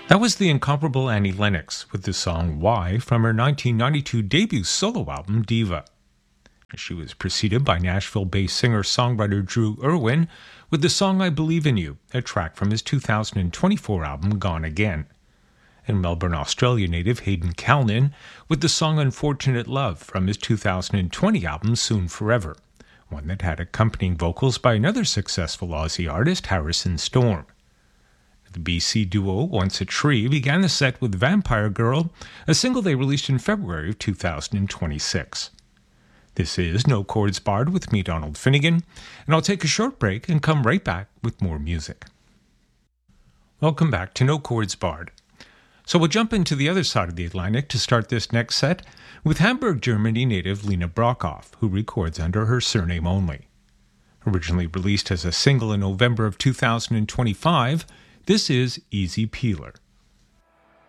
That was the incomparable Annie Lennox with the song Why from her 1992 debut solo album Diva. She was preceded by Nashville-based singer-songwriter Drew Irwin with the song I Believe in You, a track from his 2024 album Gone Again, and Melbourne, Australia native Hayden Callan with the song Unfortunate Love from his 2020 album Soon Forever, one that had accompanying vocals by another successful Aussie artist, Harrison Storm. The BC duo Once a Tree began the set with Vampire Girl, a single they released in February of 2026. This is No Chords Barred with me, Donald Finnegan, and I'll take a short break and come right back with more music. Welcome back to No Chords Barred. So we'll jump into the other side of the Atlantic to start this next set with Hamburg, Germany native Lena Brockhoff, who records under her surname only. Originally released as a single in November of 2025, this is Easy Peeler.